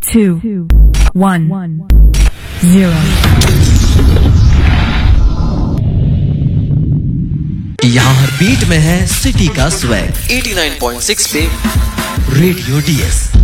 2, 1, 0. यहाँ हर बीट में है सिटी का स्वैग 89.6 पे रेडियो डीएस।